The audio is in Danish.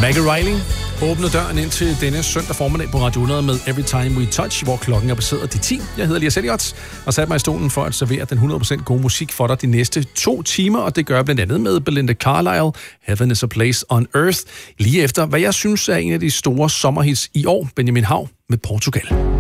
Maggie Riley åbner døren ind til denne søndag formiddag på Radio 100 med Every Time We Touch, hvor klokken er passeret de 10. Jeg hedder Elias Elliot og satte mig i stolen for at servere den 100% gode musik for dig de næste 2 timer, og det gør jeg blandt andet med Belinda Carlisle, Heaven is a Place on Earth, lige efter hvad jeg synes er en af de store sommerhits i år, Benjamin Hav med Portugal.